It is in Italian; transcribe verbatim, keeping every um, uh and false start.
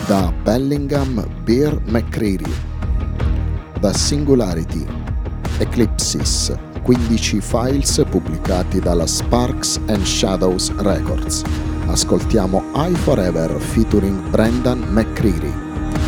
da Bellingham Bear McCreary, da Singularity Eclipsis, quindici files pubblicati dalla Sparks and Shadows Records. Ascoltiamo I Forever featuring Brendan McCreary.